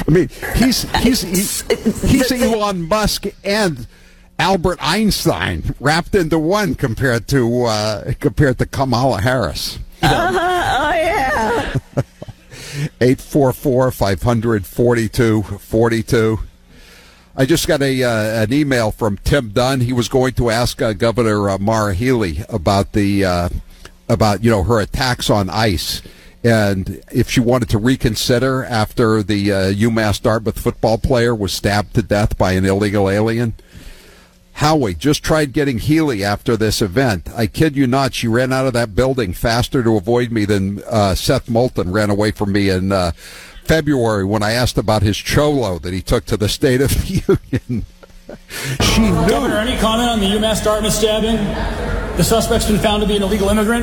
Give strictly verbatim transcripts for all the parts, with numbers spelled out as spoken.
I mean, he's he's he's, he's Elon Musk and Albert Einstein wrapped into one compared to uh, compared to Kamala Harris. Uh-huh. Oh, yeah. eight four four, five hundred, forty-two forty-two. I just got a uh, an email from Tim Dunn. He was going to ask uh, Governor uh, Maura Healey about the uh, about you know her attacks on ICE and if she wanted to reconsider after the uh, UMass Dartmouth football player was stabbed to death by an illegal alien. Howie, just tried getting Healy after this event. I kid you not, she ran out of that building faster to avoid me than uh, Seth Moulton ran away from me in uh, February when I asked about his cholo that he took to the State of the Union. She knew. Governor, any comment on the UMass Dartmouth stabbing? The suspect's been found to be an illegal immigrant.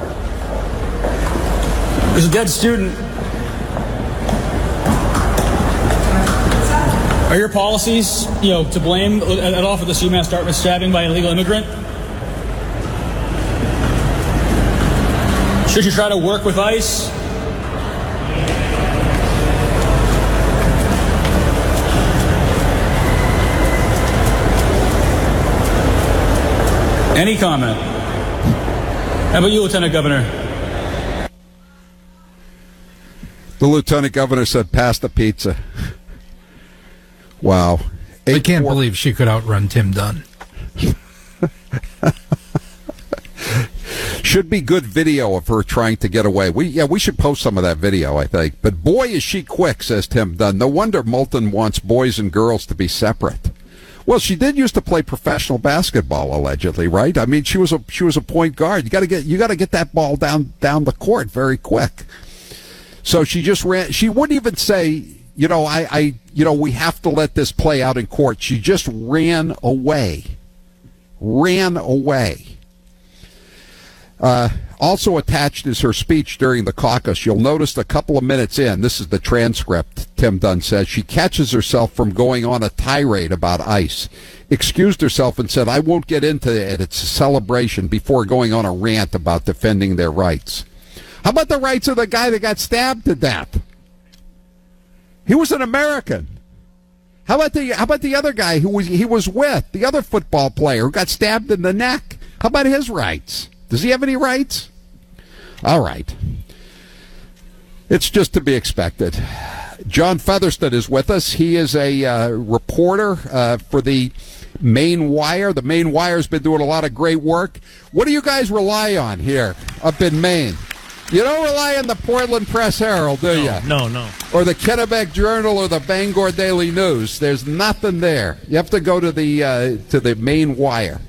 There's a dead student. Are your policies, you know, to blame at, at all for this UMass Dartmouth stabbing by an illegal immigrant? Should you try to work with ICE? Any comment? How about you, Lieutenant Governor? The Lieutenant Governor said, pass the pizza. Wow. Eight, I can't four. believe she could outrun Tim Dunn. Should be good video of her trying to get away. We yeah, we should post some of that video, I think. But boy, is she quick, says Tim Dunn. No wonder Moulton wants boys and girls to be separate. Well, she did used to play professional basketball, allegedly, right? I mean, she was a she was a point guard. You got to get you got to get that ball down down the court very quick. So she just ran. She wouldn't even say, you know, I, I, you know, we have to let this play out in court. She just ran away. Ran away. Uh, also attached is her speech during the caucus. You'll notice a couple of minutes in, this is the transcript, Tim Dunn says, she catches herself from going on a tirade about ICE, excused herself and said, I won't get into it. It's a celebration, before going on a rant about defending their rights. How about the rights of the guy that got stabbed to death? He was an American. How about the how about the other guy who was he was with, the other football player who got stabbed in the neck? How about his rights? Does he have any rights? All right. It's just to be expected. John Featherston is with us. He is a uh, reporter uh, for the Maine Wire. The Maine Wire's been doing a lot of great work. What do you guys rely on here up in Maine? You don't rely on the Portland Press Herald, do you? No, no, no. Or the Kennebec Journal or the Bangor Daily News. There's nothing there. You have to go to the uh, to the Maine Wire.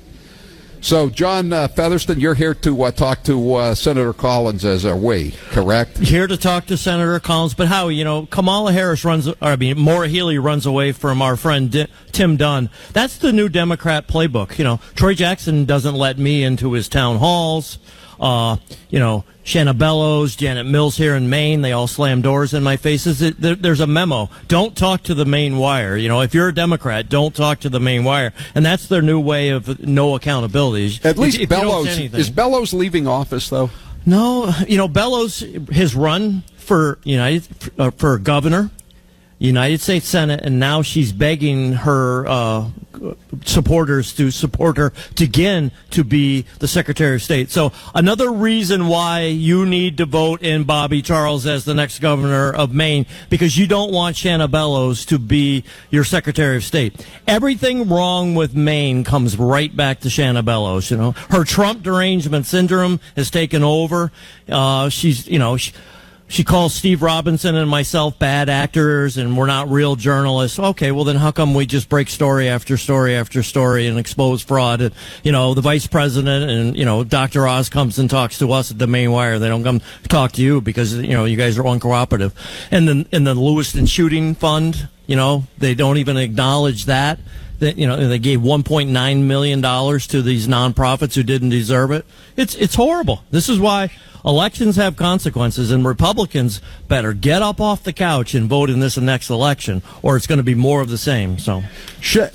So, John uh, Featherston, you're here to uh, talk to uh, Senator Collins, as are we, correct? Here to talk to Senator Collins. But Howie, you know, Kamala Harris runs, or I mean, Maura Healey runs away from our friend D- Tim Dunn. That's the new Democrat playbook. You know, Troy Jackson doesn't let me into his town halls. Uh, you know, Shanna Bellows, Janet Mills here in Maine, they all slam doors in my faces. It, there, there's a memo. Don't talk to the Maine Wire. You know, if you're a Democrat, don't talk to the Maine Wire. And that's their new way of no accountability. At least if, if Bellows, is Bellows leaving office, though? No, you know, Bellows, his run for United, uh, for governor, United States Senate, and now she's begging her uh, supporters to support her again to be the Secretary of State. So another reason why you need to vote in Bobby Charles as the next governor of Maine, because you don't want Shanna Bellows to be your Secretary of State. Everything wrong with Maine comes right back to Shanna Bellows. You know, her Trump derangement syndrome has taken over. Uh, she's, you know, she, She calls Steve Robinson and myself bad actors, and we're not real journalists. Okay, well then how come we just break story after story after story and expose fraud? And, you know, the vice president and, you know, Doctor Oz comes and talks to us at the Maine Wire. They don't come talk to you because, you know, you guys are uncooperative. And then in the Lewiston Shooting Fund, you know, they don't even acknowledge that. That, you know, they gave one point nine million dollars to these nonprofits who didn't deserve it. It's it's horrible. This is why elections have consequences, and Republicans better get up off the couch and vote in this next election, or it's going to be more of the same. So, Shit.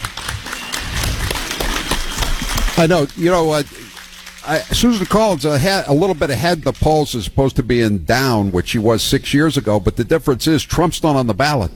I know. You know what? Uh, Susan Collins uh, had a little bit ahead. The polls is supposed to be in down, which she was six years ago. But the difference is Trump's not on the ballot.